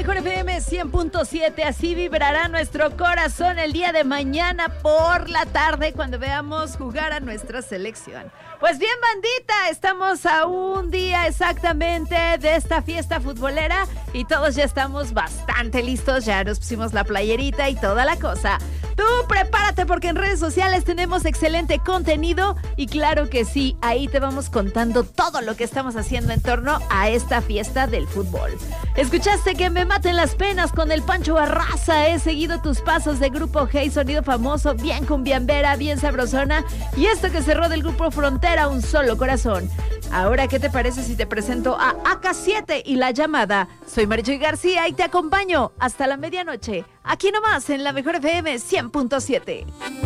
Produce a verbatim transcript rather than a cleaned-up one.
Mejor F M cien punto siete, así vibrará nuestro corazón el día de mañana por la tarde cuando veamos jugar a nuestra selección. Pues bien, bandita, estamos a un día exactamente de esta fiesta futbolera y todos ya estamos bastante listos, ya nos pusimos la playerita y toda la cosa. Tú prepárate porque en redes sociales tenemos excelente contenido y claro que sí, ahí te vamos contando todo lo que estamos haciendo en torno a esta fiesta del fútbol. ¿Escuchaste que me maten las penas con el Pancho Barraza? He seguido tus pasos de Grupo G, sonido famoso, bien cumbiambera, bien sabrosona. Y esto que cerró del Grupo Frontera, Un Solo Corazón. Ahora, ¿qué te parece si te presento a A K siete y La Llamada? Soy Marichuy García y te acompaño hasta la medianoche, aquí nomás en la Mejor F M cien punto siete.